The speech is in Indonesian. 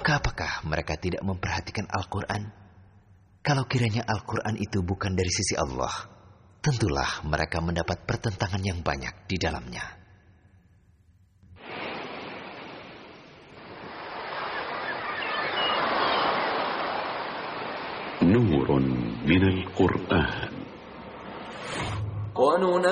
Maka apakah mereka tidak memperhatikan Al-Quran? Kalau kiranya Al-Quran itu bukan dari sisi Allah, tentulah mereka mendapat pertentangan yang banyak di dalamnya. Nurun minal Qur'an.